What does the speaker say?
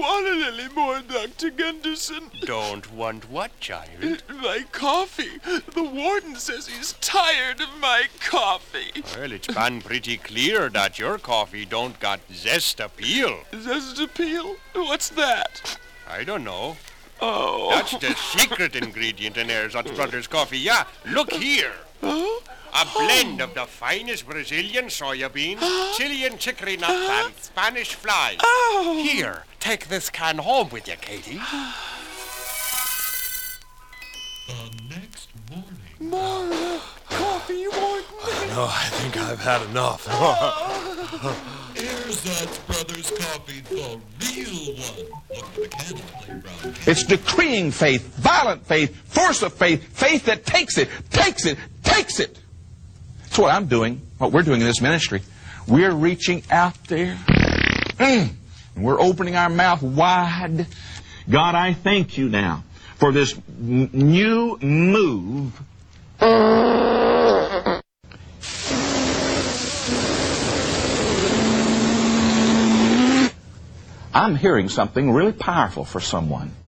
want it anymore, Dr. Gunderson. Don't want what, child? My coffee. The warden says he's tired of my coffee. Well, it's been pretty clear that your coffee don't got zest appeal. Zest appeal? What's that? I don't know. Oh. That's the secret ingredient in Erzatz Brothers coffee. Yeah, look here. Oh? A blend of the finest Brazilian soya beans, Chilean chicory nuts, and Spanish flies. Oh. Here, take this can home with you, Katie. The next morning. More coffee, warden. No, I think I've had enough. Erzatz Brothers coffee, the real one. Look at the can in the plain brown can. It's decreeing faith, violent faith, force of faith, faith that takes it. That's what I'm doing, what we're doing in this ministry. We're reaching out there, and we're opening our mouth wide. God, I thank you now for this new move. I'm hearing something really powerful for someone.